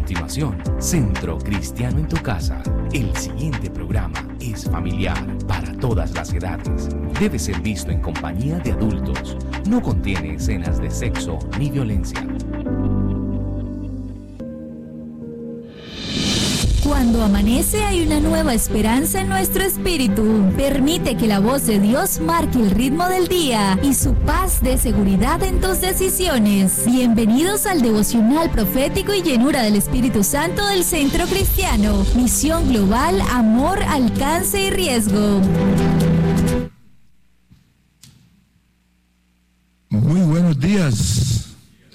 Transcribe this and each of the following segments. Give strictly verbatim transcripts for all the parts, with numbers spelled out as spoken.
continuación, Centro Cristiano en tu Casa. El siguiente programa es familiar para todas las edades. Debe ser visto en compañía de adultos. No contiene escenas de sexo ni violencia. Cuando amanece hay una nueva esperanza en nuestro espíritu. Permite que la voz de Dios marque el ritmo del día y su paz dé seguridad en tus decisiones. Bienvenidos al devocional profético y llenura del Espíritu Santo del Centro Cristiano. Misión global, amor, alcance y riesgo. Muy buenos días.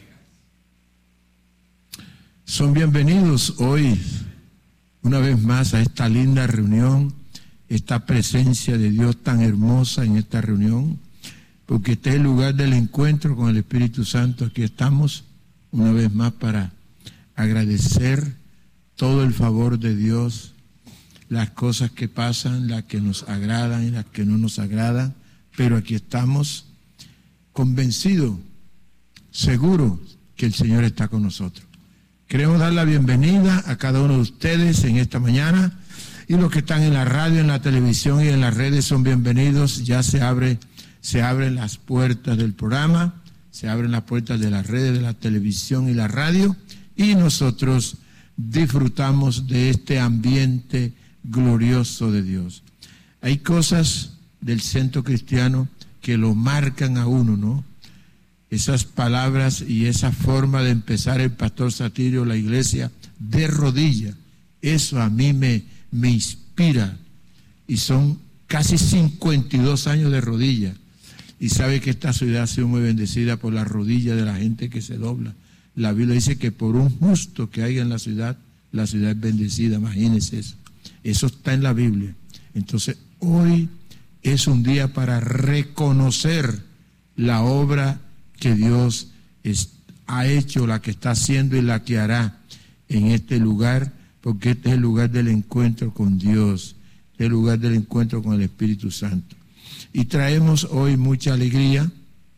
Son bienvenidos hoy una vez más a esta linda reunión, esta presencia de Dios tan hermosa en esta reunión, porque este es el lugar del encuentro con el Espíritu Santo. Aquí estamos una vez más para agradecer todo el favor de Dios, las cosas que pasan, las que nos agradan y las que no nos agradan, pero aquí estamos convencidos, seguros que el Señor está con nosotros. Queremos dar la bienvenida a cada uno de ustedes en esta mañana, y los que están en la radio, en la televisión y en las redes son bienvenidos. Ya se abre, se abren las puertas del programa, se abren las puertas de las redes, de la televisión y la radio, y nosotros disfrutamos de este ambiente glorioso de Dios. Hay cosas del Centro Cristiano que lo marcan a uno, ¿no? Esas palabras y esa forma de empezar el pastor Satirio, la iglesia de rodillas, eso a mí me, me inspira. Y son casi cincuenta y dos años de rodillas. Y sabe que esta ciudad ha sido muy bendecida por la rodilla de la gente que se dobla. La Biblia dice que por un justo que haya en la ciudad, la ciudad es bendecida. Imagínense eso. Eso está en la Biblia. Entonces, hoy es un día para reconocer la obra que Dios es, ha hecho, la que está haciendo y la que hará en este lugar, porque este es el lugar del encuentro con Dios, este es el lugar del encuentro con el Espíritu Santo. Y traemos hoy mucha alegría,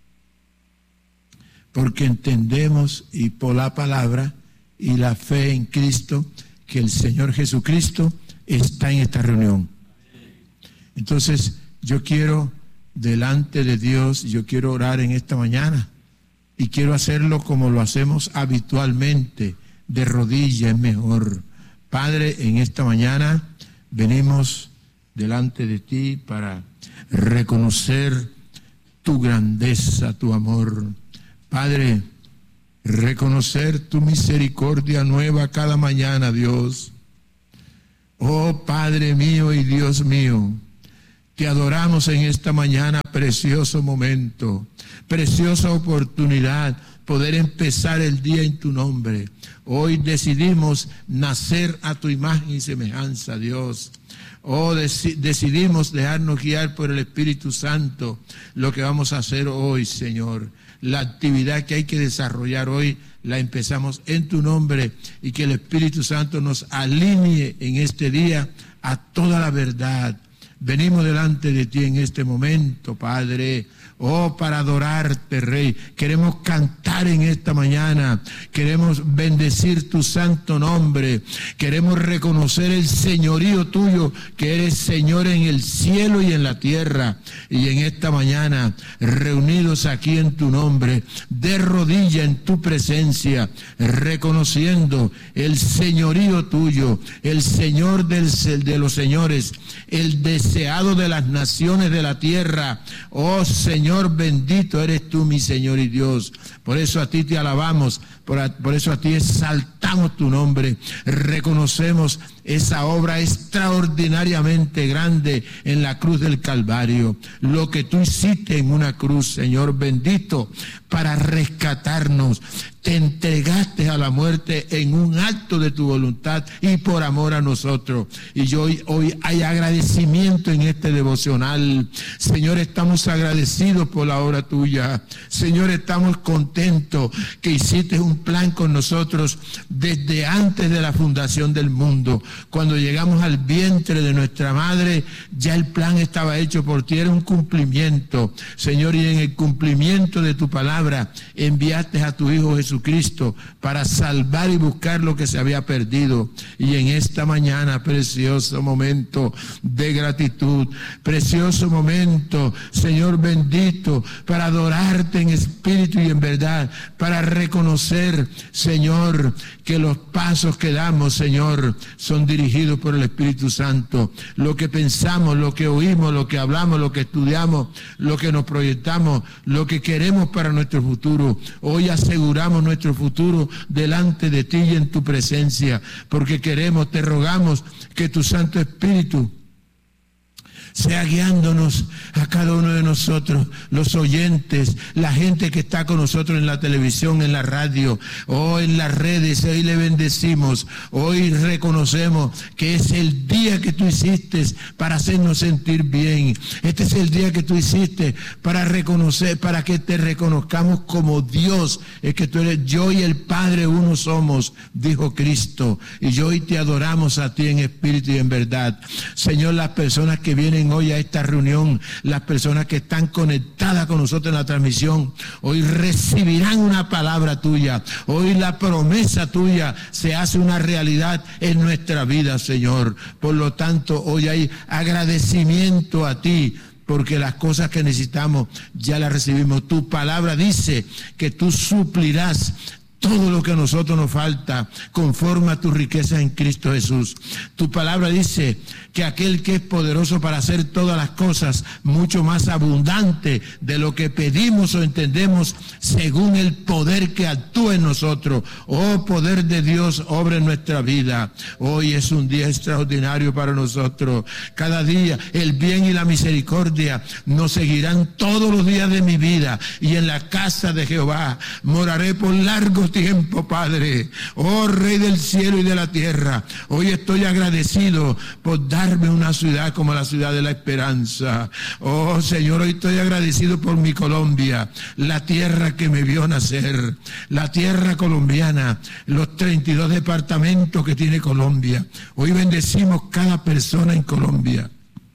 porque entendemos, y por la palabra y la fe en Cristo, que el Señor Jesucristo está en esta reunión. Entonces, yo quiero, delante de Dios, yo quiero orar en esta mañana. Y quiero hacerlo como lo hacemos habitualmente, de rodillas mejor. Padre, en esta mañana venimos delante de ti para reconocer tu grandeza, tu amor. Padre, reconocer tu misericordia nueva cada mañana, Dios. Oh Padre mío y Dios mío, te adoramos en esta mañana, precioso momento, preciosa oportunidad, poder empezar el día en tu nombre. Hoy decidimos nacer a tu imagen y semejanza, Dios. Oh, dec- decidimos dejarnos guiar por el Espíritu Santo, lo que vamos a hacer hoy, Señor. La actividad que hay que desarrollar hoy, la empezamos en tu nombre, y que el Espíritu Santo nos alinee en este día a toda la verdad. Venimos delante de ti en este momento, Padre, oh, para adorarte, Rey. Queremos cantar en esta mañana, queremos bendecir tu santo nombre, queremos reconocer el señorío tuyo, que eres Señor en el cielo y en la tierra. Y en esta mañana, reunidos aquí en tu nombre, de rodilla en tu presencia, reconociendo el señorío tuyo, el Señor del, de los señores, el deseado de las naciones de la tierra. Oh Señor, bendito eres tú, mi Señor y Dios. Por eso a ti te alabamos, por, a, por eso a ti exaltamos tu nombre. Reconocemos esa obra extraordinariamente grande en la cruz del Calvario. Lo que tú hiciste en una cruz, Señor bendito, para rescatarnos. Te entregaste a la muerte en un acto de tu voluntad y por amor a nosotros. Y yo hoy, hoy hay agradecimiento en este devocional. Señor, estamos agradecidos por la obra tuya. Señor, estamos contentos que hiciste un plan con nosotros desde antes de la fundación del mundo. cuando llegamos al vientre de nuestra madre, ya el plan estaba hecho por ti, era un cumplimiento, Señor, y en el cumplimiento de tu palabra enviaste a tu Hijo Jesucristo para salvar y buscar lo que se había perdido. Y en esta mañana, precioso momento de gratitud, precioso momento, Señor bendito, para adorarte en espíritu y en verdad, para reconocer, Señor, que los pasos que damos, Señor, son dirigidos por el Espíritu Santo. Lo que pensamos, lo que oímos, lo que hablamos, lo que estudiamos, lo que nos proyectamos, lo que queremos para nuestro futuro. Hoy aseguramos nuestro futuro delante de ti y en tu presencia, porque queremos, te rogamos que tu Santo Espíritu sea guiándonos a cada uno de nosotros, los oyentes, la gente que está con nosotros en la televisión, en la radio, o en las redes. Hoy le bendecimos, hoy reconocemos que es el día que tú hiciste para hacernos sentir bien. Este es el día que tú hiciste para reconocer, para que te reconozcamos como Dios. Es que tú eres, yo y el Padre uno somos, dijo Cristo, y yo hoy te adoramos a ti en espíritu y en verdad. Señor, las personas que vienen hoy a esta reunión, las personas que están conectadas con nosotros en la transmisión, hoy recibirán una palabra tuya. Hoy la promesa tuya se hace una realidad en nuestra vida, Señor. Por lo tanto, hoy hay agradecimiento a ti, porque las cosas que necesitamos ya las recibimos. Tu palabra dice que tú suplirás todo lo que a nosotros nos falta, conforme a tu riqueza en Cristo Jesús. Tu palabra dice que aquel que es poderoso para hacer todas las cosas, mucho más abundante de lo que pedimos o entendemos, según el poder que actúa en nosotros. Oh, poder de Dios, obra en nuestra vida. Hoy es un día extraordinario para nosotros. Cada día el bien y la misericordia nos seguirán todos los días de mi vida, y en la casa de Jehová moraré por largos tiempo, Padre. Oh, Rey del cielo y de la tierra, hoy estoy agradecido por darme una ciudad como la ciudad de la esperanza. Oh, Señor, hoy estoy agradecido por mi Colombia, la tierra que me vio nacer, la tierra colombiana, los treinta y dos departamentos que tiene Colombia. Hoy bendecimos cada persona en Colombia,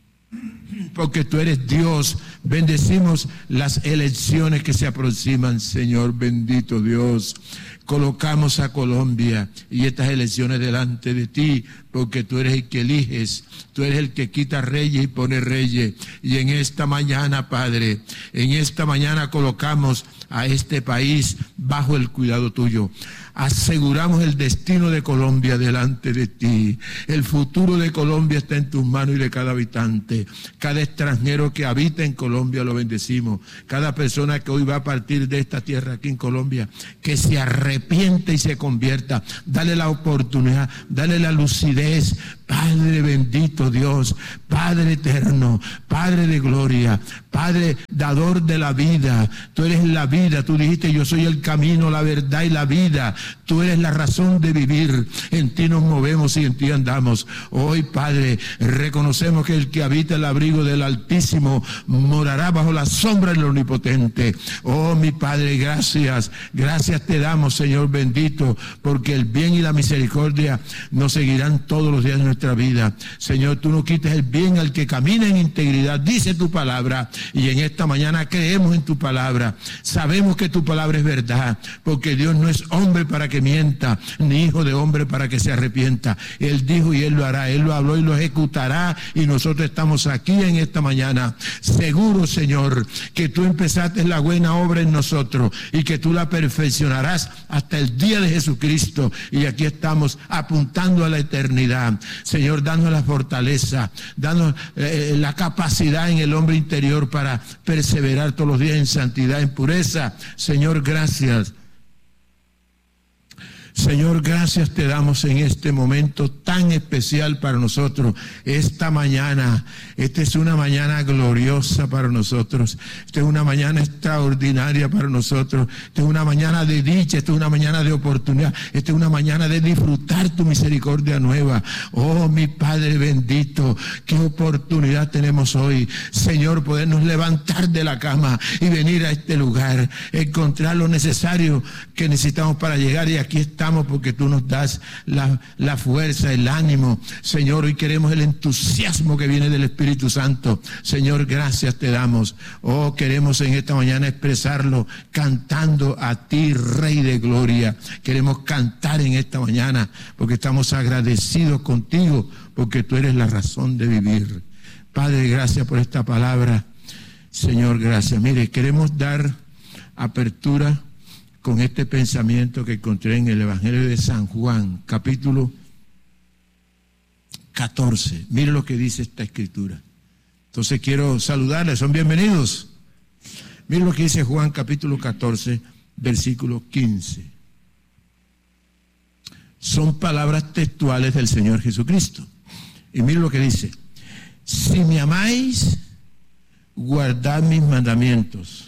porque tú eres Dios. Bendecimos las elecciones que se aproximan, Señor bendito Dios. Colocamos a Colombia y estas elecciones delante de ti, porque tú eres el que eliges, tú eres el que quita reyes y pone reyes. Y en esta mañana, Padre, en esta mañana colocamos a este país bajo el cuidado tuyo. Aseguramos el destino de Colombia delante de ti. El futuro de Colombia está en tus manos y de cada habitante. Cada extranjero que habita en Colombia lo bendecimos. Cada persona que hoy va a partir de esta tierra aquí en Colombia, que se arrepiente y se convierta. Dale la oportunidad, dale la lucidez. Padre bendito Dios, Padre eterno, Padre de gloria, Padre dador de la vida. Tú eres la vida, tú dijiste yo soy el camino, la verdad y la vida. Tú eres la razón de vivir, en ti nos movemos y en ti andamos. Hoy, Padre, reconocemos que el que habita el abrigo del Altísimo morará bajo la sombra del Omnipotente. Oh, mi Padre, gracias, gracias te damos, Señor bendito, porque el bien y la misericordia nos seguirán todos los días de nuestra vida. Señor, tú no quites el bien al que camina en integridad, dice tu palabra, y en esta mañana creemos en tu palabra. Sabemos que tu palabra es verdad, porque Dios no es hombre para que mienta, ni hijo de hombre para que se arrepienta. Él dijo y Él lo hará, Él lo habló y lo ejecutará, y nosotros estamos aquí en esta mañana, seguros, Señor, que tú empezaste la buena obra en nosotros y que tú la perfeccionarás hasta el día de Jesucristo, y aquí estamos apuntando a la eternidad. Señor, danos la fortaleza, danos eh, la capacidad en el hombre interior para perseverar todos los días en santidad, en pureza. Señor, gracias. Señor, gracias te damos en este momento tan especial para nosotros. Esta mañana, esta es una mañana gloriosa para nosotros. Esta es una mañana extraordinaria para nosotros. Esta es una mañana de dicha, esta es una mañana de oportunidad. Esta es una mañana de disfrutar tu misericordia nueva. Oh, mi Padre bendito, qué oportunidad tenemos hoy. Señor, podernos levantar de la cama y venir a este lugar, encontrar lo necesario que necesitamos para llegar, y aquí estamos adoramos porque tú nos das la, la fuerza, el ánimo. Señor, hoy queremos el entusiasmo que viene del Espíritu Santo. Señor, gracias te damos. Oh, queremos en esta mañana expresarlo cantando a ti, Rey de Gloria. Queremos cantar en esta mañana porque estamos agradecidos contigo, porque tú eres la razón de vivir. Padre, gracias por esta palabra. Señor, gracias. Mire, queremos dar apertura con este pensamiento que encontré en el Evangelio de San Juan, capítulo catorce. Mire lo que dice esta escritura. Entonces quiero saludarles, son bienvenidos. Mire lo que dice Juan, capítulo catorce, versículo quince. Son palabras textuales del Señor Jesucristo. Y mire lo que dice: si me amáis, guardad mis mandamientos.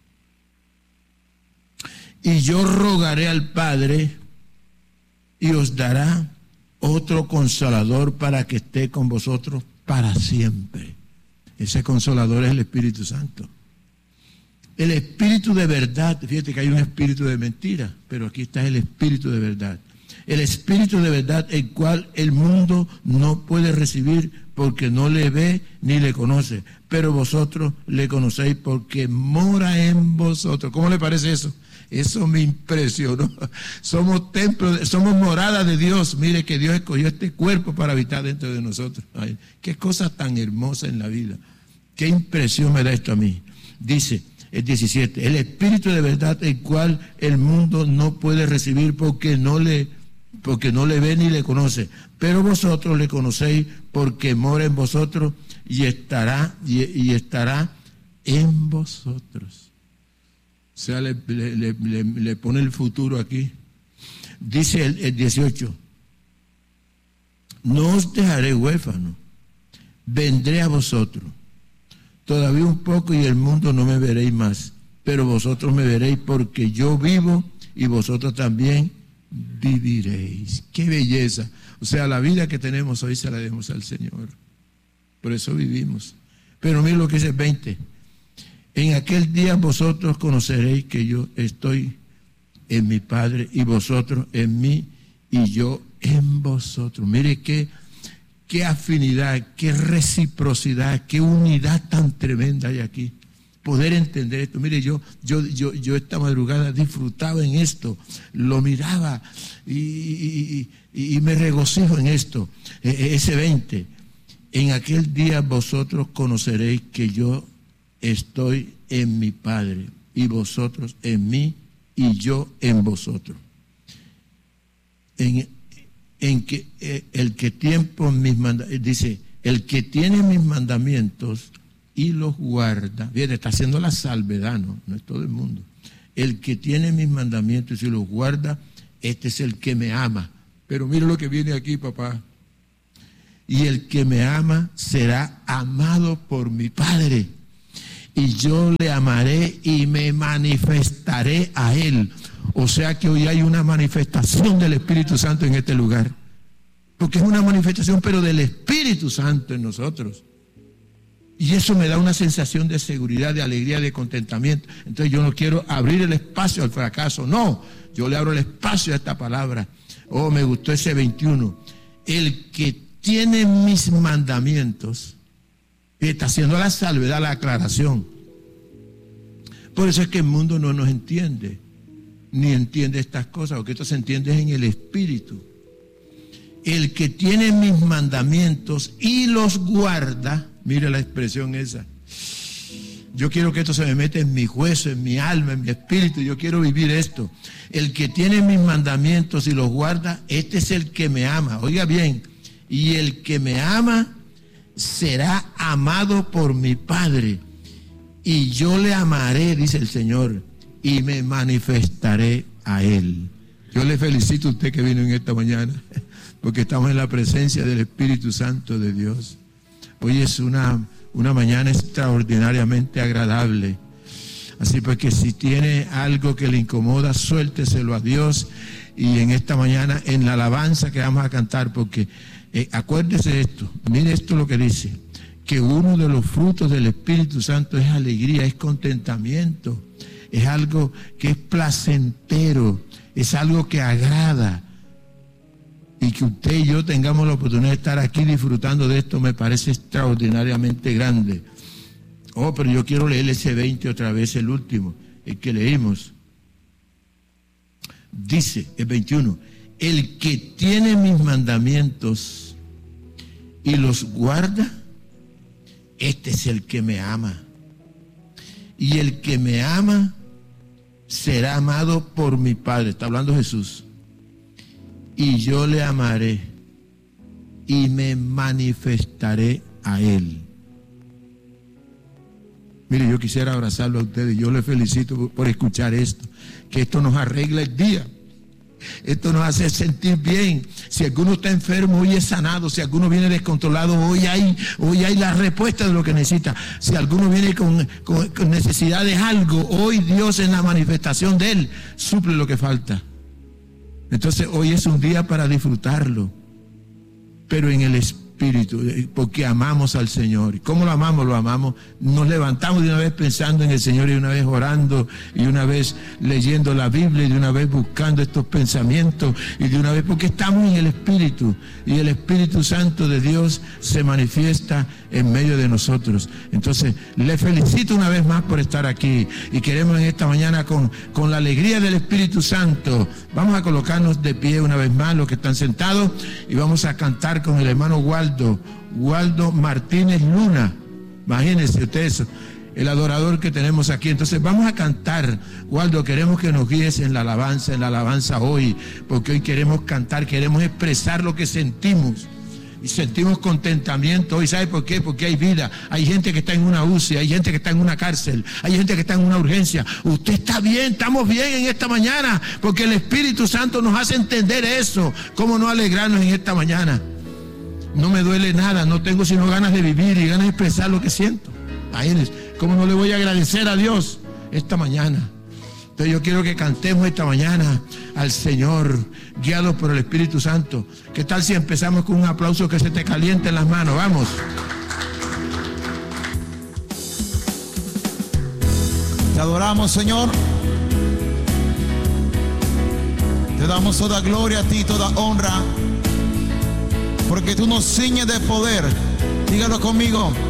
Y yo rogaré al Padre y os dará otro consolador para que esté con vosotros para siempre. Ese consolador es el Espíritu Santo. El Espíritu de verdad, fíjate que hay un espíritu de mentira, pero aquí está el Espíritu de verdad. El Espíritu de verdad, el cual el mundo no puede recibir porque no le ve ni le conoce. Pero vosotros le conocéis porque mora en vosotros. ¿Cómo le parece eso? Eso me impresionó. Somos templos, somos morada de Dios. Mire que Dios escogió este cuerpo para habitar dentro de nosotros. Ay, qué cosa tan hermosa en la vida. Qué impresión me da esto a mí. Dice el diecisiete, el Espíritu de verdad, el cual el mundo no puede recibir porque no le, porque no le ve ni le conoce. Pero vosotros le conocéis porque mora en vosotros y estará, y, y estará en vosotros. O sea, le, le, le, le pone el futuro aquí. Dice el, el dieciocho, no os dejaré huérfano, vendré a vosotros. Todavía un poco y el mundo no me veréis más, pero vosotros me veréis porque yo vivo y vosotros también viviréis. ¡Qué belleza! O sea, la vida que tenemos hoy se la demos al Señor. Por eso vivimos. Pero mira lo que dice el veinte. En aquel día vosotros conoceréis que yo estoy en mi Padre y vosotros en mí y yo en vosotros. Mire qué, qué afinidad, qué reciprocidad, qué unidad tan tremenda hay aquí. Poder entender esto. Mire, yo, yo, yo, yo esta madrugada disfrutaba en esto, lo miraba y, y, y, y me regocijo en esto. E, ese veinte. En aquel día vosotros conoceréis que yo estoy en mi Padre y vosotros en mí y yo en vosotros. En, en que eh, el que tiene mis mandamientos, dice, el que tiene mis mandamientos y los guarda, bien, está haciendo la salvedad, no, no es todo el mundo. El que tiene mis mandamientos y los guarda, este es el que me ama. Pero mira lo que viene aquí, papá. Y el que me ama será amado por mi Padre. Y yo le amaré y me manifestaré a él. O sea que hoy hay una manifestación del Espíritu Santo en este lugar. Porque es una manifestación, pero del Espíritu Santo en nosotros. Y eso me da una sensación de seguridad, de alegría, de contentamiento. Entonces yo no quiero abrir el espacio al fracaso. No, yo le abro el espacio a esta palabra. Oh, me gustó ese veintiuno. El que tiene mis mandamientos, y está haciendo la salvedad, la aclaración. Por eso es que el mundo no nos entiende, ni entiende estas cosas, porque esto se entiende en el Espíritu. El que tiene mis mandamientos y los guarda, mire la expresión esa. Yo quiero que esto se me meta en mi hueso, en mi alma, en mi espíritu. Yo quiero vivir esto. El que tiene mis mandamientos y los guarda, este es el que me ama. Oiga bien, y el que me ama será amado por mi Padre, y yo le amaré, dice el Señor, y me manifestaré a él. Yo le felicito a usted que vino en esta mañana, porque estamos en la presencia del Espíritu Santo de Dios. Hoy es una, una mañana extraordinariamente agradable. Así pues que si tiene algo que le incomoda, suélteselo a Dios. Y en esta mañana, en la alabanza que vamos a cantar, porque Eh, acuérdese de esto, mire esto lo que dice, que uno de los frutos del Espíritu Santo es alegría, es contentamiento, es algo que es placentero, es algo que agrada. Y que usted y yo tengamos la oportunidad de estar aquí disfrutando de esto me parece extraordinariamente grande. Oh, pero yo quiero leer ese veinte otra vez, el último, el que leímos. Dice el veintiuno, el que tiene mis mandamientos y los guarda, este es el que me ama. Y el que me ama será amado por mi Padre. Está hablando Jesús. Y yo le amaré y me manifestaré a él. Mire, yo quisiera abrazarlo a ustedes. Yo les felicito por escuchar esto. Que esto nos arregla el día. Esto nos hace sentir bien. Si alguno está enfermo, hoy es sanado. Si alguno viene descontrolado, hoy hay, hoy hay la respuesta de lo que necesita. Si alguno viene con, con, con necesidad de algo, hoy Dios en la manifestación de él suple lo que falta. Entonces hoy es un día para disfrutarlo, pero en el Espíritu, porque amamos al Señor. ¿Y cómo lo amamos? Lo amamos. Nos levantamos de una vez pensando en el Señor y de una vez orando y de una vez leyendo la Biblia y de una vez buscando estos pensamientos y de una vez porque estamos en el Espíritu y el Espíritu Santo de Dios se manifiesta en medio de nosotros. Entonces le felicito una vez más por estar aquí y queremos en esta mañana con, con la alegría del Espíritu Santo, vamos a colocarnos de pie una vez más los que están sentados y vamos a cantar con el hermano Waldo Waldo Martínez Luna. Imagínense ustedes el adorador que tenemos aquí. Entonces vamos a cantar. Waldo, queremos que nos guíes en la alabanza, en la alabanza hoy, porque hoy queremos cantar, queremos expresar lo que sentimos. Y sentimos contentamiento hoy. ¿Sabe por qué? Porque hay vida. Hay gente que está en una U C I, hay gente que está en una cárcel, hay gente que está en una urgencia. Usted está bien, estamos bien en esta mañana, porque el Espíritu Santo nos hace entender eso. ¿Cómo no alegrarnos en esta mañana? No me duele nada, no tengo sino ganas de vivir y ganas de expresar lo que siento. Imagínense, ¿cómo no le voy a agradecer a Dios esta mañana? Entonces yo quiero que cantemos esta mañana al Señor, guiados por el Espíritu Santo. ¿Qué tal si empezamos con un aplauso que se te caliente en las manos? Vamos. Te adoramos, Señor. Te damos toda gloria a ti, toda honra, porque tú nos ciñes de poder. Dígalo conmigo.